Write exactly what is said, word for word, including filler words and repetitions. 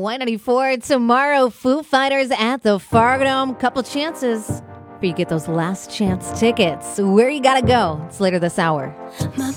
Y ninety-four. Tomorrow, Foo Fighters at the Fargo Dome. Couple chances for you to get those last chance tickets. Where you gotta go? It's later this hour. My